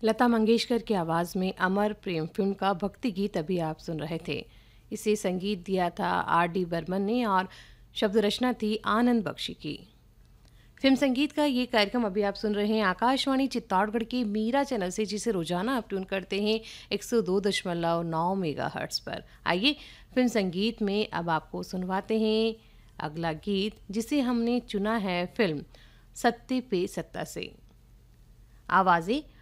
लता मंगेशकर की आवाज़ में अमर प्रेम फिल्म का भक्ति गीत अभी आप सुन रहे थे। इसे संगीत दिया था R.D. बर्मन ने और शब्द रचना थी आनंद बख्शी की। फिल्म संगीत का ये कार्यक्रम अभी आप सुन रहे हैं आकाशवाणी चित्तौड़गढ़ के मीरा चैनल से, जिसे रोजाना आप ट्यून करते हैं 102.9 मेगाहर्ट्ज पर। आइए फिल्म संगीत में अब आपको सुनवाते हैं अगला गीत, जिसे हमने चुना है फिल्म सत्ते पे सत्ता से। आवाज़ें